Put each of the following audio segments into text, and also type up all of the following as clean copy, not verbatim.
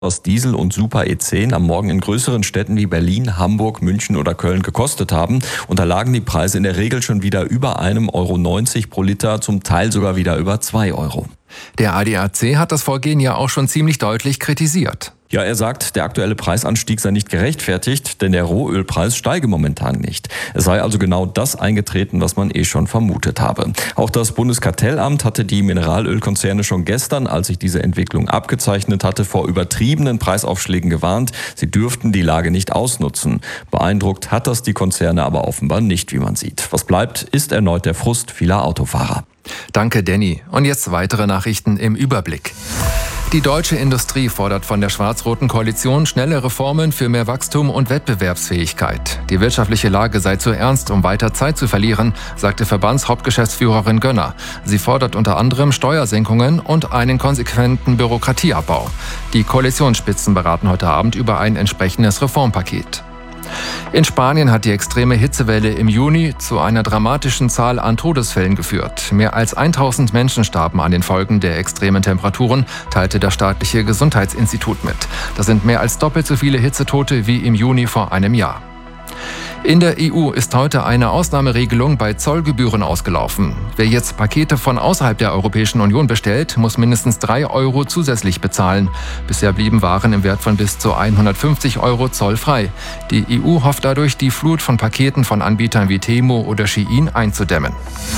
was Diesel und Super E10 am Morgen in größeren Städten wie Berlin, Hamburg, München oder Köln gekostet haben, unterlagen die Preise in der Regel schon wieder über 1,90 € pro Liter, zum Teil sogar wieder über 2 €. Der ADAC hat das Vorgehen ja auch schon ziemlich deutlich kritisiert. Ja, er sagt, der aktuelle Preisanstieg sei nicht gerechtfertigt, denn der Rohölpreis steige momentan nicht. Es sei also genau das eingetreten, was man schon vermutet habe. Auch das Bundeskartellamt hatte die Mineralölkonzerne schon gestern, als sich diese Entwicklung abgezeichnet hatte, vor übertriebenen Preisaufschlägen gewarnt. Sie dürften die Lage nicht ausnutzen. Beeindruckt hat das die Konzerne aber offenbar nicht, wie man sieht. Was bleibt, ist erneut der Frust vieler Autofahrer. Danke, Danny. Und jetzt weitere Nachrichten im Überblick. Die deutsche Industrie fordert von der schwarz-roten Koalition schnelle Reformen für mehr Wachstum und Wettbewerbsfähigkeit. Die wirtschaftliche Lage sei zu ernst, um weiter Zeit zu verlieren, sagte Verbandshauptgeschäftsführerin Gönner. Sie fordert unter anderem Steuersenkungen und einen konsequenten Bürokratieabbau. Die Koalitionsspitzen beraten heute Abend über ein entsprechendes Reformpaket. In Spanien hat die extreme Hitzewelle im Juni zu einer dramatischen Zahl an Todesfällen geführt. Mehr als 1000 Menschen starben an den Folgen der extremen Temperaturen, teilte das staatliche Gesundheitsinstitut mit. Das sind mehr als doppelt so viele Hitzetote wie im Juni vor einem Jahr. In der EU ist heute eine Ausnahmeregelung bei Zollgebühren ausgelaufen. Wer jetzt Pakete von außerhalb der Europäischen Union bestellt, muss mindestens 3 € zusätzlich bezahlen. Bisher blieben Waren im Wert von bis zu 150 € zollfrei. Die EU hofft dadurch, die Flut von Paketen von Anbietern wie Temu oder Shein einzudämmen.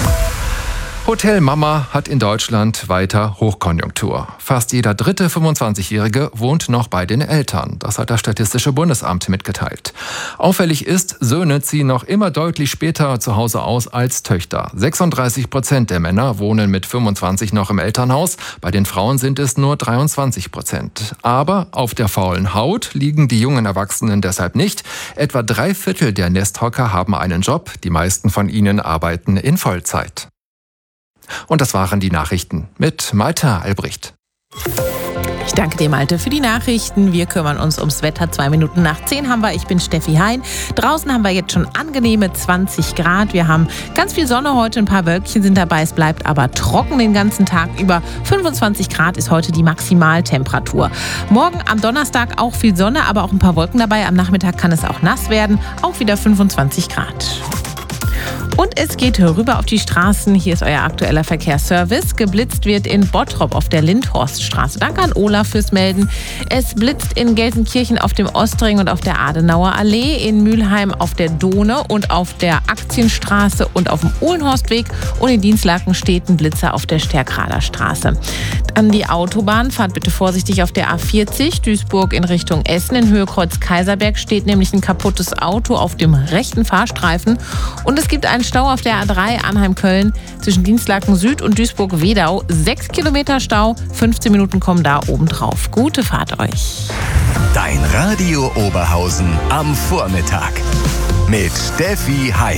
Hotel Mama hat in Deutschland weiter Hochkonjunktur. Fast jeder dritte 25-Jährige wohnt noch bei den Eltern. Das hat das Statistische Bundesamt mitgeteilt. Auffällig ist, Söhne ziehen noch immer deutlich später zu Hause aus als Töchter. 36% der Männer wohnen mit 25 noch im Elternhaus. Bei den Frauen sind es nur 23%. Aber auf der faulen Haut liegen die jungen Erwachsenen deshalb nicht. Etwa 3/4 der Nesthocker haben einen Job. Die meisten von ihnen arbeiten in Vollzeit. Und das waren die Nachrichten mit Malta Albrecht. Ich danke dir, Malte, für die Nachrichten. Wir kümmern uns ums Wetter. 2 Minuten nach 10 haben wir. Ich bin Steffi Hein. Draußen haben wir jetzt schon angenehme 20 Grad. Wir haben ganz viel Sonne heute. Ein paar Wölkchen sind dabei. Es bleibt aber trocken den ganzen Tag über. 25 Grad ist heute die Maximaltemperatur. Morgen am Donnerstag auch viel Sonne, aber auch ein paar Wolken dabei. Am Nachmittag kann es auch nass werden. Auch wieder 25 Grad. Und es geht rüber auf die Straßen. Hier ist euer aktueller Verkehrsservice. Geblitzt wird in Bottrop auf der Lindhorststraße. Danke an Olaf fürs Melden. Es blitzt in Gelsenkirchen auf dem Ostring und auf der Adenauer Allee, in Mülheim auf der Dohne und auf der Aktienstraße und auf dem Uhlenhorstweg. Und in Dienstlaken steht ein Blitzer auf der Stärkrader Straße. An die Autobahn, fahrt bitte vorsichtig auf der A40, Duisburg in Richtung Essen. In Höhe Kreuz Kaiserberg steht nämlich ein kaputtes Auto auf dem rechten Fahrstreifen. Und es gibt einen Stau auf der A3 Arnheim-Köln zwischen Dienstlaken Süd und Duisburg-Wedau. 6 Kilometer Stau, 15 Minuten kommen da oben drauf. Gute Fahrt euch. Dein Radio Oberhausen am Vormittag mit Steffi Hein.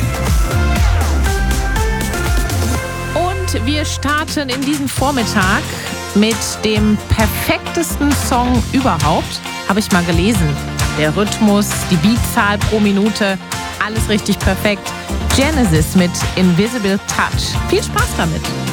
Und wir starten in diesem Vormittag mit dem perfektesten Song überhaupt. Habe ich mal gelesen. Der Rhythmus, die Beatzahl pro Minute, alles richtig perfekt. Genesis mit Invisible Touch. Viel Spaß damit.